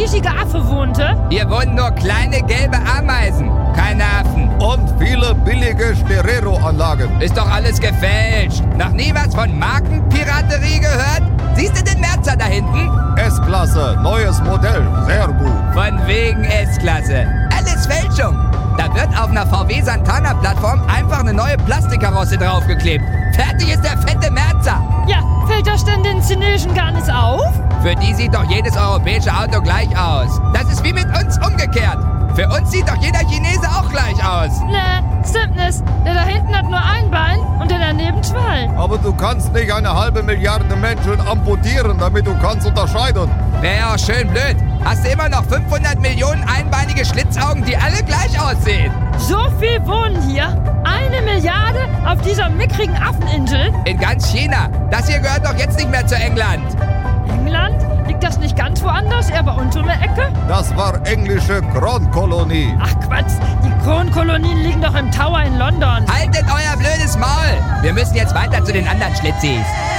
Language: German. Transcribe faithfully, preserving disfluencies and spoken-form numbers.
riesige Affe wohnte? Hier wohnen nur kleine gelbe Ameisen, keine Affen. Und viele billige Stereo-Anlagen. Ist doch alles gefälscht. Noch nie was von Markenpiraterie gehört? Siehst du den Merzer da hinten? S-Klasse, neues Modell, sehr gut. Von wegen S-Klasse. Alles Fälschung. Da wird auf einer V W Santana-Plattform einfach eine neue Plastikkarosse draufgeklebt. Fertig ist der fette Merzer. Ja, fällt das denn den Chinesen gar nicht auf? Für die sieht doch jedes europäische Auto gleich aus. Das ist wie mit uns umgekehrt. Für uns sieht doch jeder Chinese auch gleich aus. Nee, stimmt nicht. Der da hinten hat nur ein Bein und der daneben zwei. Aber du kannst nicht eine halbe Milliarde Menschen amputieren, damit du kannst unterscheiden. Wäre ja auch schön blöd. Hast du immer noch fünfhundert Millionen einbeinige Schlitzaugen, die alle gleich aussehen? So viel wohnen hier? Eine Milliarde auf dieser mickrigen Affeninsel? In ganz China. Das hier gehört doch jetzt nicht mehr zu England. England? Liegt das nicht ganz woanders, eher bei uns um die Ecke? Das war englische Kronkolonie. Ach Quatsch, die Kronkolonien liegen doch im Tower in London. Haltet euer blödes Maul. Wir müssen jetzt weiter zu den anderen Schlitzis.